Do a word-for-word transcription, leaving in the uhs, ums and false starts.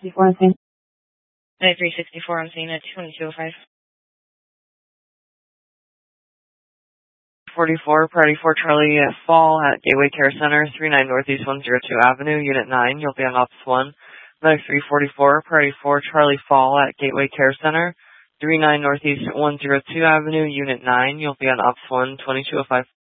sixty-four on scene. ninety-three sixty-four on scene at twenty-two oh five. forty-four, Priority four Charlie Fall at Gateway Care Center, thirty-nine Northeast one oh two Avenue, Unit nine. You'll be on Ops one. ninety-three forty-four, Priority four Charlie Fall at Gateway Care Center, thirty-nine Northeast one oh two Avenue, Unit nine. You'll be on Ops one, twenty-two oh five.